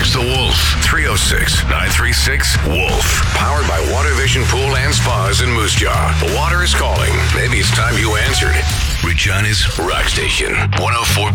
Text the Wolf 306-936-WOLF. Powered by Water Vision Pool and Spas in Moose Jaw. The water is calling. Maybe it's time you answered. Regina's Rock Station 104.